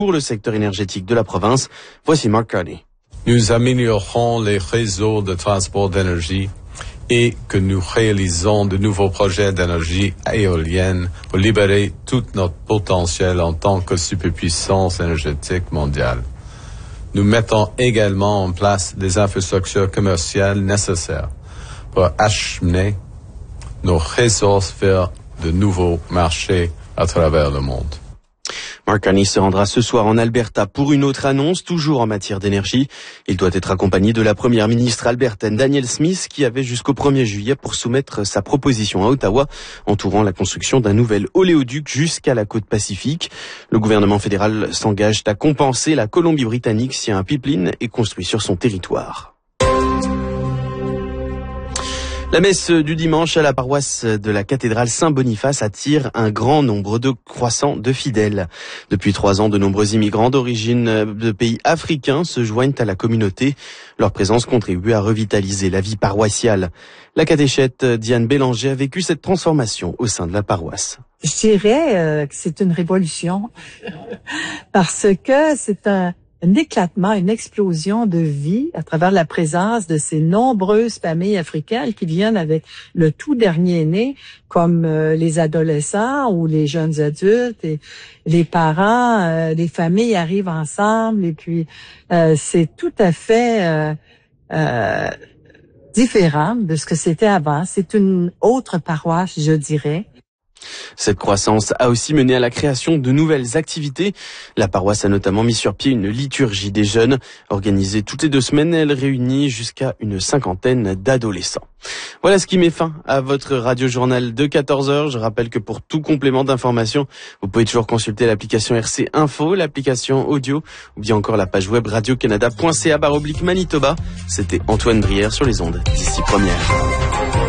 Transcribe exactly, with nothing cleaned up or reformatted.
pour le secteur énergétique de la province. Voici Mark Carney. Nous améliorerons les réseaux de transport d'énergie et que nous réalisons de nouveaux projets d'énergie éolienne pour libérer tout notre potentiel en tant que superpuissance énergétique mondiale. Nous mettons également en place des infrastructures commerciales nécessaires pour acheminer nos ressources vers de nouveaux marchés à travers le monde. Mark Carney se rendra ce soir en Alberta pour une autre annonce, toujours en matière d'énergie. Il doit être accompagné de la première ministre albertaine Danielle Smith, qui avait jusqu'au premier juillet pour soumettre sa proposition à Ottawa, entourant la construction d'un nouvel oléoduc jusqu'à la côte pacifique. Le gouvernement fédéral s'engage à compenser la Colombie-Britannique si un pipeline est construit sur son territoire. La messe du dimanche à la paroisse de la cathédrale Saint-Boniface attire un grand nombre de croissants de fidèles. Depuis trois ans, de nombreux immigrants d'origine de pays africains se joignent à la communauté. Leur présence contribue à revitaliser la vie paroissiale. La catéchète Diane Bélanger a vécu cette transformation au sein de la paroisse. Je dirais euh, que c'est une révolution parce que c'est un un éclatement, une explosion de vie à travers la présence de ces nombreuses familles africaines qui viennent avec le tout dernier né, comme euh, les adolescents ou les jeunes adultes, et les parents, euh, les familles arrivent ensemble, et puis euh, c'est tout à fait euh, euh, différent de ce que c'était avant. C'est une autre paroisse, je dirais. Cette croissance a aussi mené à la création de nouvelles activités. La paroisse a notamment mis sur pied une liturgie des jeunes. Organisée toutes les deux semaines, elle réunit jusqu'à une cinquantaine d'adolescents. Voilà ce qui met fin à votre radio-journal de quatorze heures. Je rappelle que pour tout complément d'information, vous pouvez toujours consulter l'application R C Info, l'application audio, ou bien encore la page web radio-canada point c a barre oblique Manitoba. C'était Antoine Brière sur les ondes d'ici première.